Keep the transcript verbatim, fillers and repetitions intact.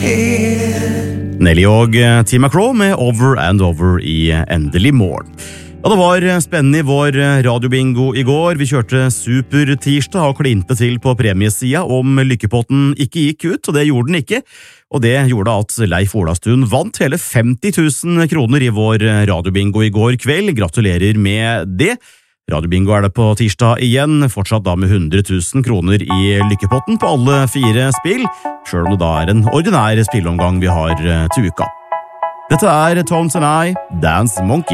Nelly og Tim McGraw med Over and Over i Endelig morgen. Ja, det var spennende i vår radiobingo i går. Vi kjørte super tirsdag og klinte til på premiesida om lykkepotten ikke gikk ut, og det gjorde den ikke. Og det gjorde at Leif Olastuen vant hele femti tusen kroner i vår radiobingo i går kveld. Gratulerer med det. Radiobingo er det på tirsdag igjen, fortsatt da med hundre tusen kroner i lykkepotten på alle fire spill, selv om det da er en ordinær spillomgang vi har til uka. Dette er Tones and I, Dance Monkey.